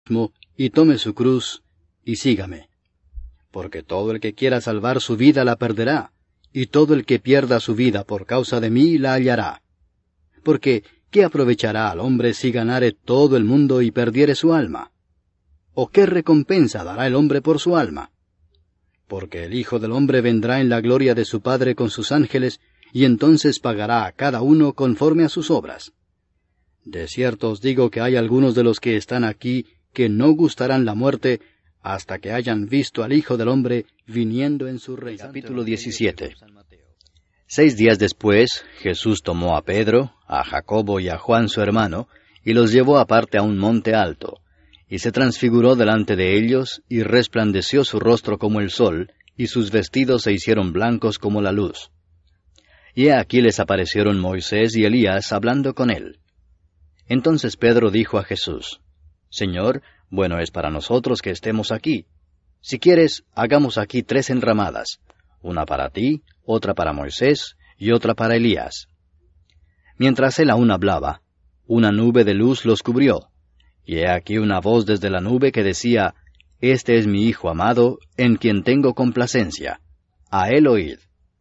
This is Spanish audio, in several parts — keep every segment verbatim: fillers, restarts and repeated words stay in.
y tome su cruz, y sígame. Porque todo el que quiera salvar su vida la perderá, y todo el que pierda su vida por causa de mí la hallará. Porque, ¿qué aprovechará al hombre si ganare todo el mundo y perdiere su alma? ¿O qué recompensa dará el hombre por su alma? Porque el Hijo del Hombre vendrá en la gloria de su Padre con sus ángeles, y entonces pagará a cada uno conforme a sus obras. De cierto os digo que hay algunos de los que están aquí que no gustarán la muerte hasta que hayan visto al Hijo del Hombre viniendo en su reino. Capítulo diecisiete. Seis días después, Jesús tomó a Pedro, a Jacobo y a Juan su hermano, y los llevó aparte a un monte alto, y se transfiguró delante de ellos, y resplandeció su rostro como el sol, y sus vestidos se hicieron blancos como la luz. Y he aquí les aparecieron Moisés y Elías hablando con él. Entonces Pedro dijo a Jesús: Señor, bueno es para nosotros que estemos aquí. Si quieres, hagamos aquí tres enramadas, una para ti, otra para Moisés, y otra para Elías. Mientras él aún hablaba, una nube de luz los cubrió, y he aquí una voz desde la nube que decía: Este es mi Hijo amado, en quien tengo complacencia. A él oíd.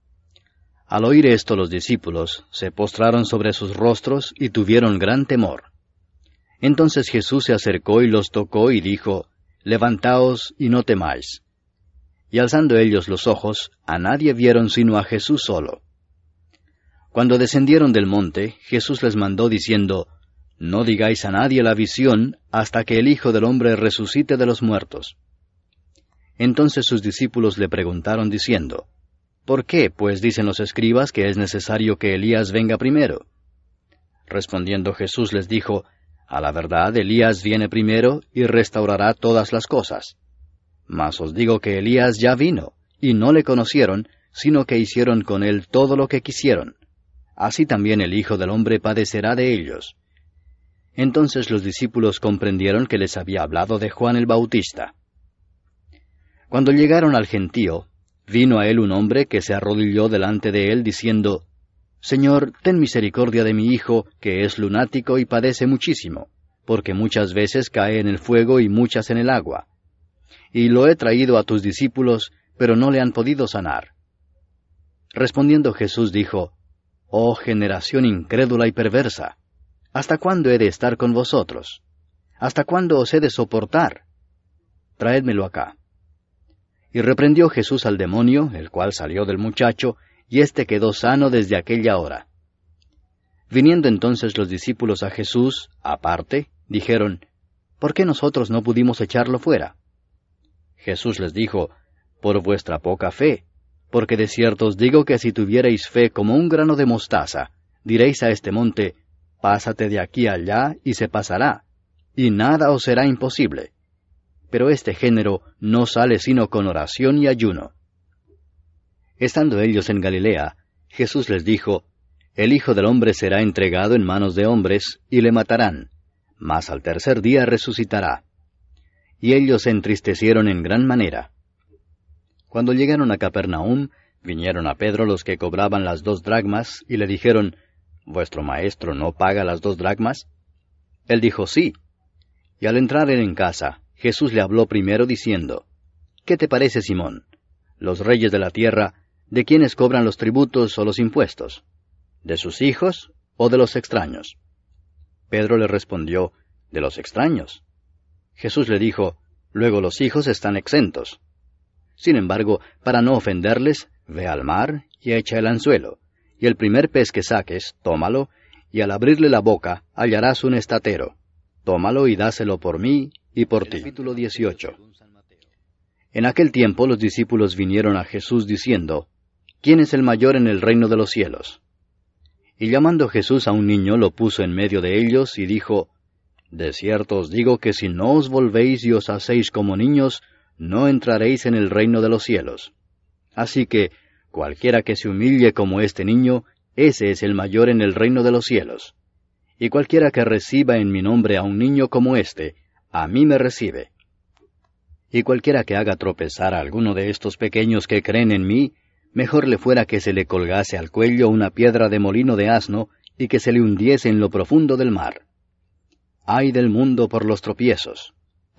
Al oír esto los discípulos se postraron sobre sus rostros y tuvieron gran temor. Entonces Jesús se acercó y los tocó y dijo: Levantaos y no temáis. Y alzando ellos los ojos, a nadie vieron sino a Jesús solo. Cuando descendieron del monte, Jesús les mandó diciendo: No digáis a nadie la visión, hasta que el Hijo del Hombre resucite de los muertos. Entonces sus discípulos le preguntaron diciendo: ¿Por qué, pues, dicen los escribas que es necesario que Elías venga primero? Respondiendo Jesús les dijo: A la verdad, Elías viene primero y restaurará todas las cosas. Mas os digo que Elías ya vino, y no le conocieron, sino que hicieron con él todo lo que quisieron. Así también el Hijo del Hombre padecerá de ellos. Entonces los discípulos comprendieron que les había hablado de Juan el Bautista. Cuando llegaron al gentío, vino a él un hombre que se arrodilló delante de él, diciendo: Señor, ten misericordia de mi hijo, que es lunático y padece muchísimo, porque muchas veces cae en el fuego y muchas en el agua. Y lo he traído a tus discípulos, pero no le han podido sanar. Respondiendo Jesús dijo: Oh generación incrédula y perversa, ¿hasta cuándo he de estar con vosotros? ¿Hasta cuándo os he de soportar? Traédmelo acá. Y reprendió Jesús al demonio, el cual salió del muchacho, y éste quedó sano desde aquella hora. Viniendo entonces los discípulos a Jesús, aparte, dijeron: ¿Por qué nosotros no pudimos echarlo fuera? Jesús les dijo: Por vuestra poca fe, porque de cierto os digo que si tuvierais fe como un grano de mostaza, diréis a este monte: Pásate de aquí allá, y se pasará, y nada os será imposible. Pero este género no sale sino con oración y ayuno. Estando ellos en Galilea, Jesús les dijo: El Hijo del Hombre será entregado en manos de hombres, y le matarán, mas al tercer día resucitará. Y ellos se entristecieron en gran manera. Cuando llegaron a Capernaum, vinieron a Pedro los que cobraban las dos dracmas, y le dijeron: ¿Vuestro maestro no paga las dos dracmas? Él dijo: Sí. Y al entrar él en casa, Jesús le habló primero diciendo: ¿Qué te parece, Simón? Los reyes de la tierra, ¿de quiénes cobran los tributos o los impuestos? ¿De sus hijos o de los extraños? Pedro le respondió: De los extraños. Jesús le dijo: Luego los hijos están exentos. Sin embargo, para no ofenderles, ve al mar y echa el anzuelo, y el primer pez que saques, tómalo, y al abrirle la boca hallarás un estatero. Tómalo y dáselo por mí y por ti. Capítulo dieciocho. En aquel tiempo los discípulos vinieron a Jesús diciendo: ¿Quién es el mayor en el reino de los cielos? Y llamando Jesús a un niño lo puso en medio de ellos y dijo: De cierto os digo que si no os volvéis y os hacéis como niños, no entraréis en el reino de los cielos. Así que, cualquiera que se humille como este niño, ese es el mayor en el reino de los cielos. Y cualquiera que reciba en mi nombre a un niño como este, a mí me recibe. Y cualquiera que haga tropezar a alguno de estos pequeños que creen en mí, mejor le fuera que se le colgase al cuello una piedra de molino de asno y que se le hundiese en lo profundo del mar. Ay del mundo por los tropiezos.